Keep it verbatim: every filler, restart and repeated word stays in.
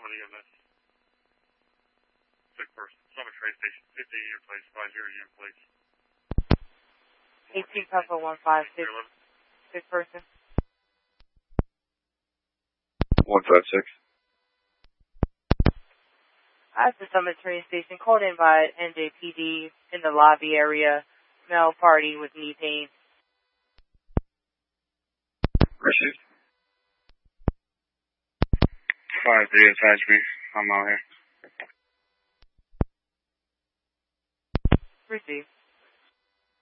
Summit E M S. Sick person. Summit train station. fifteen unit place. five zero unit place. eighteen Papa one five six. Sick person. one five six. At the Summit train station, called in by N J P D in the lobby area. Male party with knee pain. Received. five three attach me. I'm out here. Received.